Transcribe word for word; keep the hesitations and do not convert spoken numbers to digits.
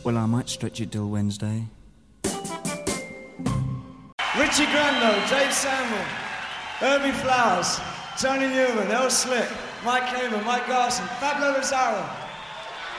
Well, I might stretch it till Wednesday. Richie Grando, Dave Samuel, Herbie Flowers, Tony Newman, El Slick, Mike Hamer, Mike Garson, Pablo Lazaro.